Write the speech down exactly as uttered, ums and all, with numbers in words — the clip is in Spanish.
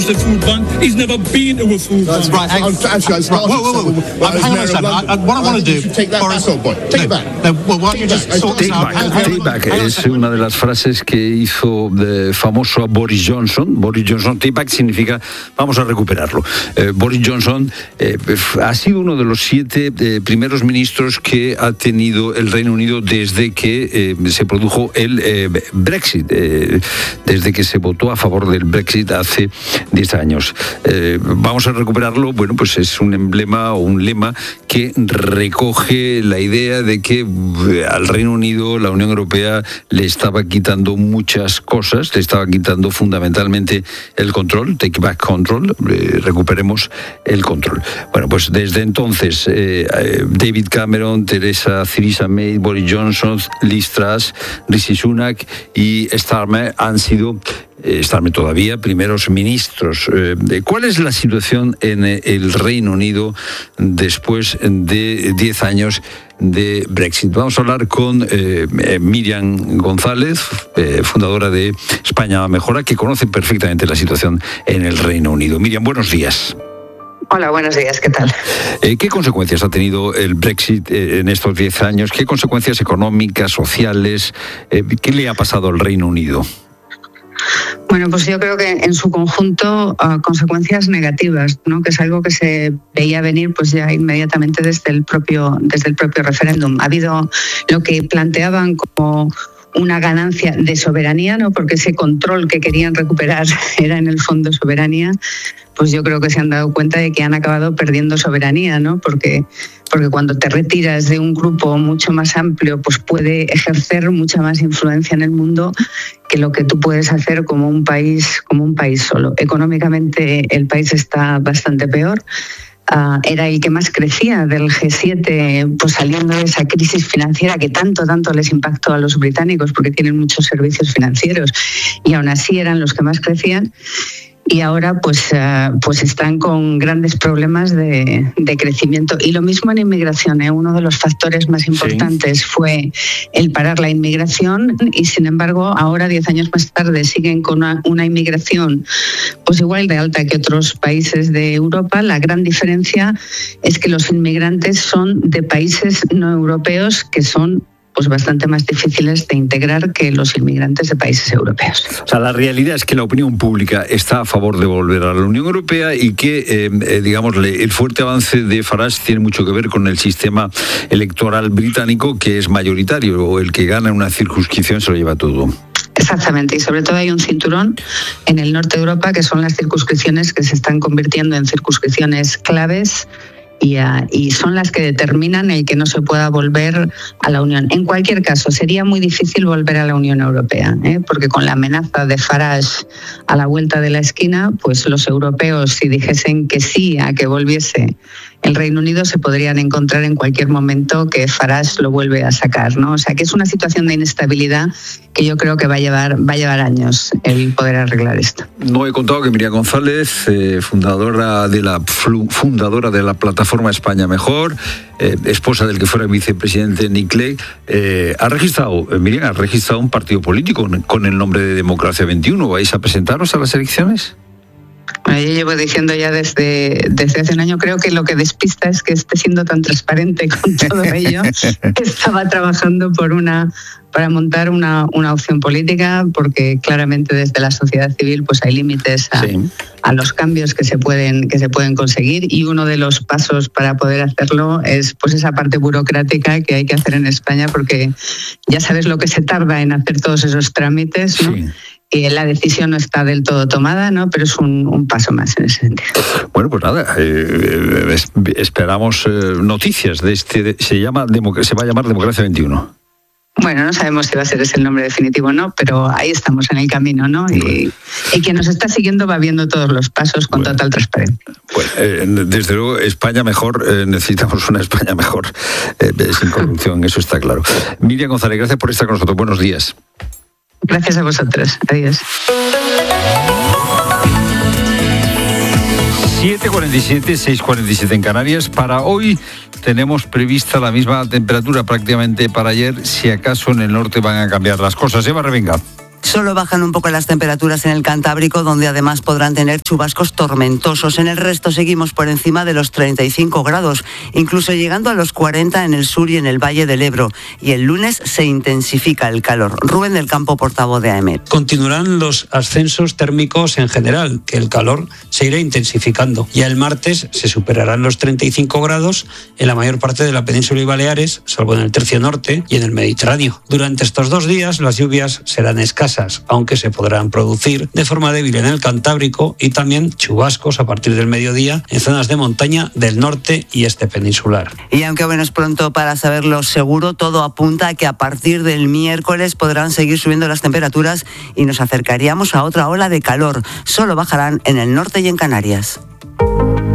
The food ban. He's never been to a food That's ban. right. Actually, I started. Whoa, whoa, whoa. whoa. Hang on a second. I, I, what I want to do. Take that back, boy. Take it back. No, well, why don't you just sort this out? Take back es una de las frases que hizo de famoso a Boris Johnson. Boris Johnson, take back significa vamos a recuperarlo. Eh, Boris Johnson eh, ha sido uno de los siete eh, primeros ministros que ha tenido el Reino Unido desde que eh, se produjo el eh, Brexit, eh, desde que se votó a favor del Brexit hace diez años. Eh, vamos a recuperarlo. Bueno, pues es un emblema o un lema que recoge la idea de que al Reino Unido la Unión Europea le estaba quitando muchas cosas, le estaba quitando fundamentalmente el control, take back control, eh, recuperemos el control. Bueno, pues desde entonces eh, David Cameron, Theresa Theresa May, Boris Johnson, Liz Truss, Rishi Sunak y Starmer han sido Starmer todavía primeros ministros. ¿Cuál es la situación en el Reino Unido después de diez años de Brexit? Vamos a hablar con eh, Miriam González, eh, fundadora de España Mejora, que conoce perfectamente la situación en el Reino Unido. Miriam, buenos días. Hola, buenos días, ¿qué tal? Eh, ¿Qué consecuencias ha tenido el Brexit eh, en estos diez años? ¿Qué consecuencias económicas, sociales? Eh, ¿Qué le ha pasado al Reino Unido? Bueno, pues yo creo que en su conjunto uh, consecuencias negativas, ¿no? Que es algo que se veía venir pues ya inmediatamente desde el propio desde el propio referéndum. Ha habido lo que planteaban como una ganancia de soberanía, ¿no? Porque ese control que querían recuperar era en el fondo soberanía. Pues yo creo que se han dado cuenta de que han acabado perdiendo soberanía, ¿no? Porque, porque cuando te retiras de un grupo mucho más amplio, pues puede ejercer mucha más influencia en el mundo que lo que tú puedes hacer como un país, como un país solo. Económicamente el país está bastante peor. Uh, era el que más crecía del G siete, pues saliendo de esa crisis financiera que tanto, tanto les impactó a los británicos porque tienen muchos servicios financieros y aún así eran los que más crecían. Y ahora pues, uh, pues están con grandes problemas de, de crecimiento. Y lo mismo en inmigración, ¿eh? Uno de los factores más importantes sí. fue el parar la inmigración y sin embargo ahora, diez años más tarde, siguen con una, una inmigración pues igual de alta que otros países de Europa. La gran diferencia es que los inmigrantes son de países no europeos que son pues bastante más difíciles de integrar que los inmigrantes de países europeos. O sea, la realidad es que la opinión pública está a favor de volver a la Unión Europea y que, eh, digamos, el fuerte avance de Farage tiene mucho que ver con el sistema electoral británico, que es mayoritario, o el que gana en una circunscripción se lo lleva todo. Exactamente, y sobre todo hay un cinturón en el norte de Europa que son las circunscripciones que se están convirtiendo en circunscripciones claves Y, uh, y son las que determinan el que no se pueda volver a la Unión. En cualquier caso, sería muy difícil volver a la Unión Europea, ¿eh? Porque con la amenaza de Farage a la vuelta de la esquina, pues los europeos, si dijesen que sí a que volviese el Reino Unido, se podrían encontrar en cualquier momento que Farage lo vuelve a sacar, ¿no? O sea, que es una situación de inestabilidad que yo creo que va a llevar, va a llevar años el poder arreglar esto. No he contado que Miriam González, eh, fundadora de la fundadora de la plataforma España Mejor, eh, esposa del que fuera vicepresidente Nick Clegg, eh, ha registrado, eh, Miriam, ha registrado un partido político con el nombre de Democracia veintiuno. ¿Vais a presentaros a las elecciones? Bueno, yo llevo diciendo ya desde, desde hace un año, creo que lo que despista es que esté siendo tan transparente con todo ello. Estaba trabajando por una para montar una, una opción política, porque claramente desde la sociedad civil pues hay límites a, sí. a los cambios que se pueden que se pueden conseguir, y uno de los pasos para poder hacerlo es pues esa parte burocrática que hay que hacer en España, porque ya sabes lo que se tarda en hacer todos esos trámites, ¿no? Sí. Y la decisión no está del todo tomada, ¿no? Pero es un, un paso más en ese sentido. Bueno, pues nada, eh, esperamos eh, noticias de este. De, se llama se va a llamar Democracia veintiuno. Bueno, no sabemos si va a ser ese el nombre definitivo o no, pero ahí estamos en el camino, ¿no? Y, y quien nos está siguiendo va viendo todos los pasos con bueno, total transparencia. Bueno, eh, desde luego, España mejor, eh, necesitamos una España mejor, eh, sin corrupción, eso está claro. Miriam González, gracias por estar con nosotros. Buenos días. Gracias a vosotros. Adiós. siete cuarenta y siete, seis cuarenta y siete en Canarias. Para hoy tenemos prevista la misma temperatura prácticamente para ayer. Si acaso en el norte van a cambiar las cosas. Eva Revenga. Solo bajan un poco las temperaturas en el Cantábrico, donde además podrán tener chubascos tormentosos. En el resto seguimos por encima de los treinta y cinco grados, incluso llegando a los cuarenta en el sur y en el Valle del Ebro. Y el lunes se intensifica el calor. Rubén del Campo, portavoz de A E M E T. Continuarán los ascensos térmicos en general, que el calor se irá intensificando. Ya el martes se superarán los treinta y cinco grados en la mayor parte de la península y Baleares, salvo en el tercio norte y en el Mediterráneo. Durante estos dos días las lluvias serán escasas, aunque se podrán producir de forma débil en el Cantábrico y también chubascos a partir del mediodía en zonas de montaña del norte y este peninsular. Y aunque bueno, es pronto para saberlo seguro, todo apunta a que a partir del miércoles podrán seguir subiendo las temperaturas y nos acercaríamos a otra ola de calor. Solo bajarán en el norte y en Canarias.